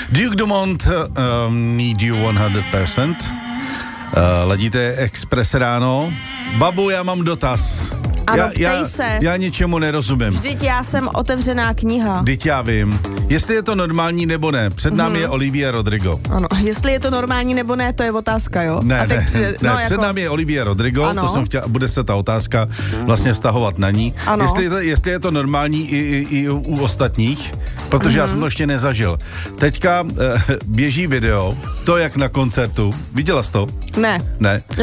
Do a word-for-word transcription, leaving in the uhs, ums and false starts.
Duke Dumont, um, Need You one hundred percent. Uh, ladíte Express ráno. Babu, já mám dotaz. Ano, já, ptej já, se. Já ničemu nerozumím. Vždyť já jsem otevřená kniha. Vždyť já vím. Jestli je to normální nebo ne. Před námi mm-hmm. je Olivia Rodrigo. Ano, jestli je to normální nebo ne, to je otázka, jo? Ne, A teď, ne, že, ne. no, Před jako... námi je Olivia Rodrigo, ano. To jsem chtěla, bude se ta otázka vlastně vztahovat na ní. Ano. Jestli je to, jestli je to normální i, i, i u, u ostatních, protože mm-hmm. já jsem to ještě nezažil. Teďka eh, běží video, to jak na koncertu. Viděla jsi to? Ne. Ne.